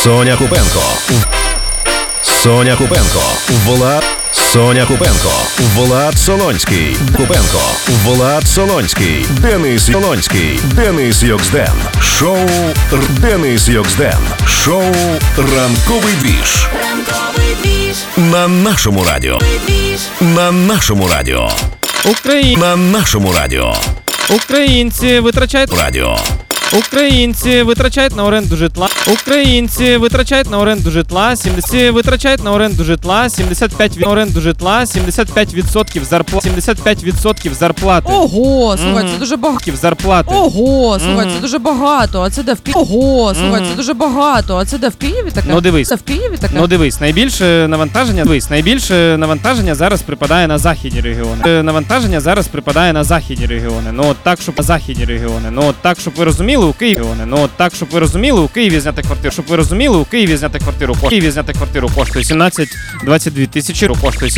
Соня Купенко. Соня Купенко. Соня Купенко. Влад Солонський. Купенко. Влад Солонський. Денис Солонський. Денис Йоксден. Шоу Денис Йоксден. Шоу Ранковий двіж. Ранковий двіж. На нашому радіо. На нашому радіо. На нашому радіо. Українці витрачають Радіо. Українці витрачають на оренду житла. Українці витрачають на оренду житла. 75% зарплати. 75% зарплати. Ого, слухай, це дуже багато. Зарплати. Ого, слухай, це дуже багато. А це де в Києві? Ого, слухай, це дуже багато. А це де в Києві таке? Ну дивись. Це в Києві таке? Ну дивись, найбільше навантаження зараз припадає на західні регіони. Навантаження зараз припадає на західні регіони. Ну от так, щоб ви розуміли, у Києві. Ну от так, щоб ви розуміли, у Києві зняти квартиру. Щоб ви розуміли, у Києві зняти квартиру. У Києві зняти квартиру коштує 17-22 тисячі. Коштує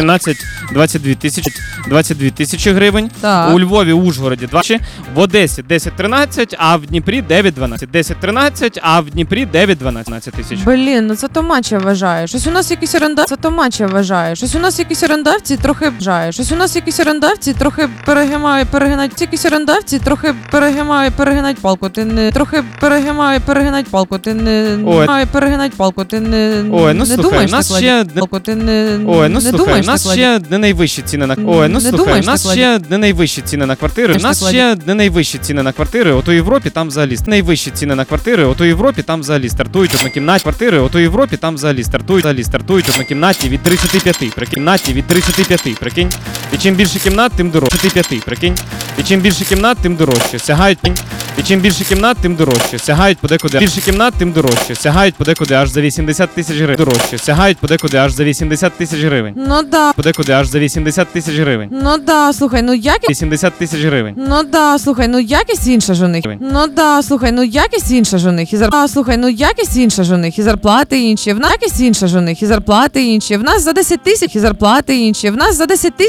17-22 тисячі гривень. Так. У Львові, Ужгороді 20, в Одесі 10-13, а в Дніпрі 9-12. 10-13, а в Дніпрі 9-12 тисяч. Блін, ну це томач, я вважаю. Щось у нас якісь орендавці, це томач, я вважаю. Щось у нас якісь орендавці трохи вважаю. Щось у нас якісь орендавці трохи перегинають. Якісь орендавці трохи перегинають палку. Ти не трохи перегинать палку. Ти не перегинать палку. Ти не Ой, ну не слухай, думаєш у нас так ще ладі. Палку. Ти не Ой, ну не слухай, думаєш у нас так ладі. ще не найвищі ціни на Не думаєш у нас так ще не найвищі ціни на квартири. У нас так ще не найвищі ціни на квартири. От у Європі там взагалі найвищі ціни на квартири. От у Європі там взагалі стартують однокімнатні квартири. От у Європі там взагалі стартують однокімнатні від 35. Прикинь. І чим більше кімнат, тим дорожче. 35, прикинь. І чим більше кімнат, тим дорожче. Сягають. І чим більше кімнат, тим дорожче. Сягають подекуди. Більше кімнат, тим дорожче. Сягають подекуди аж за 80 тисяч гривень. Дорожче. Сягають подекуди аж за 80 тисяч гривень. Ну да. Подекуди аж за 80 тисяч гривень. Ну да, слухай, ну якість 80 тисяч гривень. Ну да, слухай, ну якість інша ж у них. Ну да, слухай, ну якість інша ж у них. І слухай, ну якість інша ж у них. І зарплати інші. В нас якість інша ж у них. І зарплати інші. В нас за 10 тисяч і зарплати інші. В нас за 10 тисяч